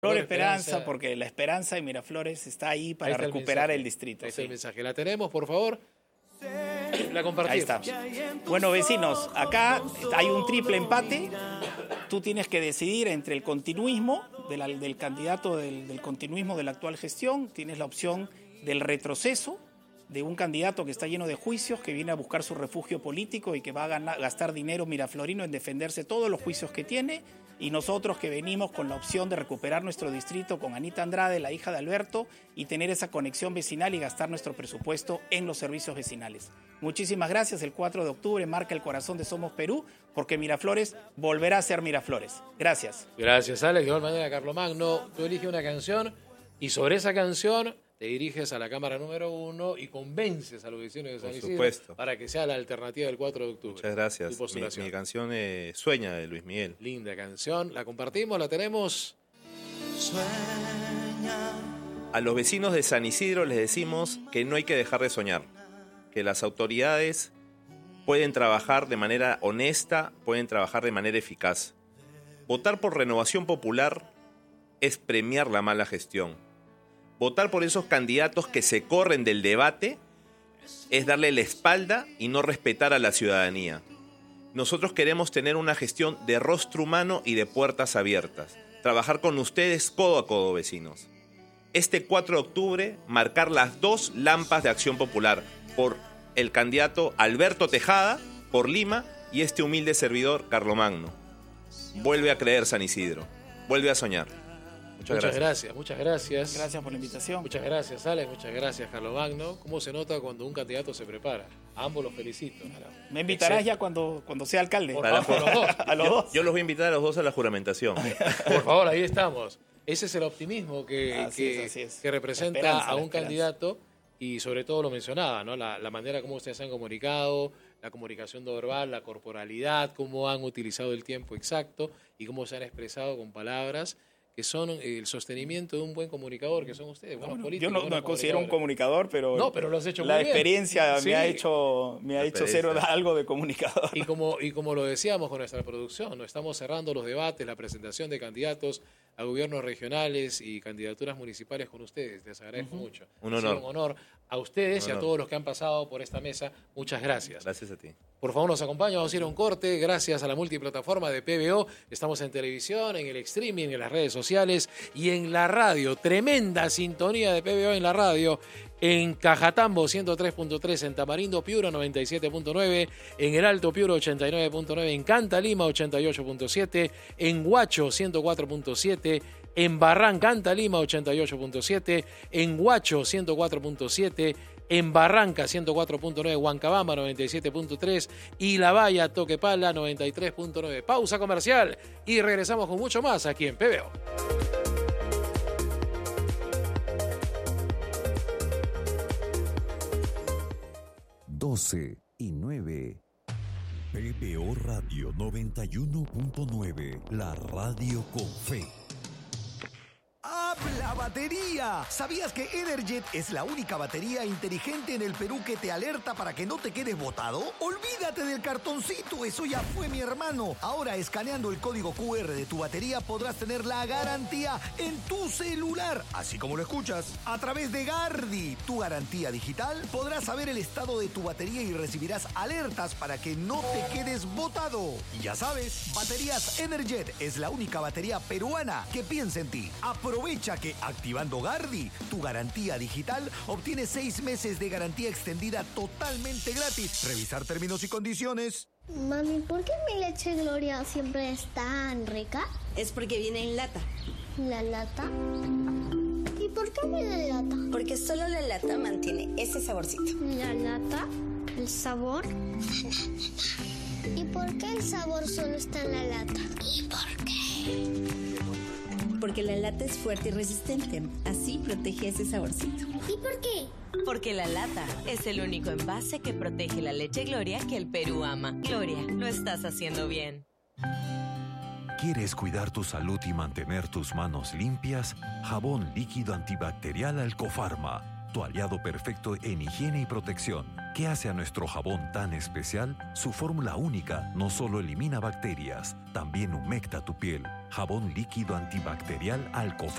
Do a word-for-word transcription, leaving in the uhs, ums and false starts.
Flor Esperanza, porque la esperanza de Miraflores está ahí para ahí recuperar el, el distrito. Ahí sí. está el mensaje. La tenemos, por favor. La compartimos. Ahí está. Bueno, vecinos, acá hay un triple empate. Tú tienes que decidir entre el continuismo de la, del candidato del, del continuismo de la actual gestión. Tienes la opción del retroceso de un candidato que está lleno de juicios, que viene a buscar su refugio político y que va a ganar, gastar dinero miraflorino en defenderse todos los juicios que tiene. Y nosotros que venimos con la opción de recuperar nuestro distrito con Anita Andrade, la hija de Alberto, y tener esa conexión vecinal y gastar nuestro presupuesto en los servicios vecinales. Muchísimas gracias. El cuatro de octubre marca el corazón de Somos Perú, porque Miraflores volverá a ser Miraflores. Gracias. Gracias, Alex. De igual manera, Carlomagno, tú eliges una canción y sobre esa canción te diriges a la Cámara número uno y convences a los vecinos de San Isidro supuesto. para que sea la alternativa del cuatro de octubre. Muchas gracias. Mi, mi canción eh, Sueña, de Luis Miguel. Linda canción. La compartimos, la tenemos. Sueña. A los vecinos de San Isidro les decimos que no hay que dejar de soñar, que las autoridades pueden trabajar de manera honesta, pueden trabajar de manera eficaz. Votar por Renovación Popular es premiar la mala gestión. Votar por esos candidatos que se corren del debate es darle la espalda y no respetar a la ciudadanía. Nosotros queremos tener una gestión de rostro humano y de puertas abiertas. Trabajar con ustedes codo a codo, vecinos. Este cuatro de octubre, marcar las dos lampas de Acción Popular por el candidato Alberto Tejada, por Lima, y este humilde servidor, Carlomagno. Vuelve a creer San Isidro. Vuelve a soñar. Muchas, muchas gracias. gracias, muchas gracias. Gracias por la invitación. Muchas gracias, Alex. Muchas gracias, Carlomagno. ¿Cómo se nota cuando un candidato se prepara? A ambos los felicito. Me invitarás Excelente. ya cuando, cuando sea alcalde. Por favor, a los dos. a los yo, dos. yo los voy a invitar a los dos a la juramentación. Por favor, ahí estamos. Ese es el optimismo que, así que, es, es. que representa esperanza, a un candidato y sobre todo lo mencionaba, ¿no? La, la manera como ustedes se han comunicado, la comunicación no verbal, la corporalidad, cómo han utilizado el tiempo exacto y cómo se han expresado con palabras que son el sostenimiento de un buen comunicador, que son ustedes, buenos bueno, políticos. Yo no me considero un comunicador, pero, no, pero lo has hecho la muy bien. experiencia Sí. me ha hecho, me ha hecho ser algo de comunicador. Y como, y como lo decíamos con nuestra producción, ¿no? Estamos cerrando los debates, la presentación de candidatos a gobiernos regionales y candidaturas municipales con ustedes. Les agradezco uh-huh. mucho. Un honor. Un honor a ustedes y a todos los que han pasado por esta mesa. Muchas gracias. Gracias a ti. Por favor, nos acompaña. Vamos a ir a un corte. Gracias a la multiplataforma de P B O. Estamos en televisión, en el streaming, en las redes sociales y en la radio. Tremenda sintonía de P B O en la radio. En Cajatambo ciento tres punto tres, en Tamarindo Piura noventa y siete punto nueve, en El Alto Piura ochenta y nueve punto nueve, en Canta Lima ochenta y ocho punto siete, en Huacho ciento cuatro punto siete, en Barranca Canta Lima ochenta y ocho punto siete, en Huacho ciento cuatro punto siete, en Barranca ciento cuatro punto nueve, Huancabamba noventa y siete punto tres y La Valla Toquepala noventa y tres punto nueve. Pausa comercial y regresamos con mucho más aquí en P B O. doce y nueve. P B O Radio noventa y uno punto nueve, la radio con fe. ¡Habla batería! ¿Sabías que Energet es la única batería inteligente en el Perú que te alerta para que no te quedes botado? Olvídate del cartoncito, eso ya fue, mi hermano. Ahora, escaneando el código cu erre de tu batería, podrás tener la garantía en tu celular, así como lo escuchas. A través de Gardi, tu garantía digital, podrás saber el estado de tu batería y recibirás alertas para que no te quedes botado. Y ya sabes, Baterías Energet es la única batería peruana que piensa en ti. Aprovecha que activando Gardi, tu garantía digital, obtienes seis meses de garantía extendida totalmente gratis. Revisar términos y condiciones. Mami, ¿por qué mi leche Gloria siempre es tan rica? Es porque viene en lata. ¿La lata? ¿Y por qué viene en lata? Porque solo la lata mantiene ese saborcito. ¿La lata? ¿El sabor? ¿Y por qué el sabor solo está en la lata? ¿Y por qué? Porque la lata es fuerte y resistente, así protege ese saborcito. ¿Y por qué? Porque la lata es el único envase que protege la leche Gloria que el Perú ama. Gloria, lo estás haciendo bien. ¿Quieres cuidar tu salud y mantener tus manos limpias? Jabón líquido antibacterial Alcofarma, tu aliado perfecto en higiene y protección. ¿Qué hace a nuestro jabón tan especial? Su fórmula única no solo elimina bacterias, también humecta tu piel. Jabón líquido antibacterial Alcofarma.